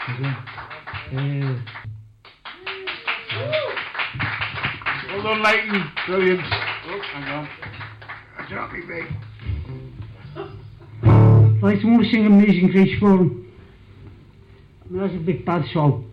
Well done, Leighton. Brilliant. Oh, hang on. Drop me, mate. I just want to sing Amazing Grace for him. That's a big bad song.